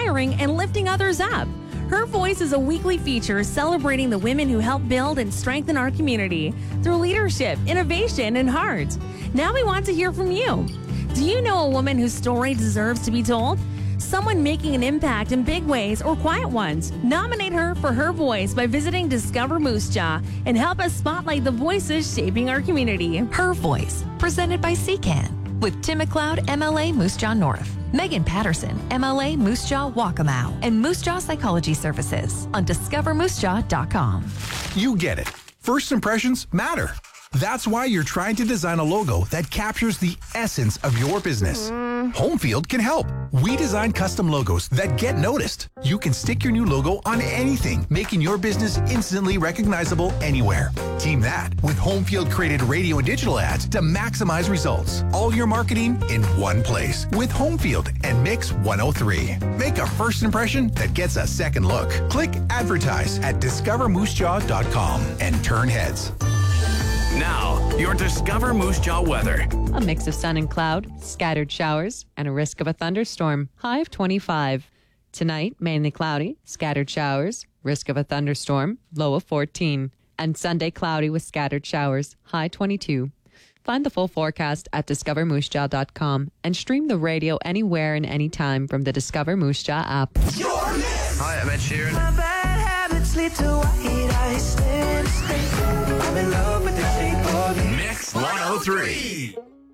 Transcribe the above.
inspiring and lifting others up. Her Voice is a weekly feature celebrating the women who help build and strengthen our community through leadership, innovation, and heart. Now we want to hear from you. Do you know a woman whose story deserves to be told? Someone making an impact in big ways or quiet ones. Nominate her for Her Voice by visiting Discover Moose Jaw and help us spotlight the voices shaping our community. Her Voice, presented by CCAN, with Tim McLeod, MLA Moose Jaw North, Megan Patterson, MLA Moose Jaw Waccamaw, and Moose Jaw Psychology Services on discovermoosejaw.com. You get it. First impressions matter. That's why you're trying to design a logo that captures the essence of your business. Homefield can help. We design custom logos that get noticed. You can stick your new logo on anything, making your business instantly recognizable anywhere. Team that with Homefield created radio and digital ads to maximize results. All your marketing in one place with Homefield and Mix 103. Make a first impression that gets a second look. Click advertise at discovermoosejaw.com and turn heads. Now, your Discover Moose Jaw weather. A mix of sun and cloud, scattered showers, and a risk of a thunderstorm. High of 25. Tonight, mainly cloudy, scattered showers, risk of a thunderstorm, low of 14. And Sunday, cloudy with scattered showers, high 22. Find the full forecast at discovermoosejaw.com and stream the radio anywhere and anytime from the Discover Moose Jaw app. Hi, I'm Ed Sheeran. My bad habits lead to white eyes. I'm in love with the shape of you. Mix 103.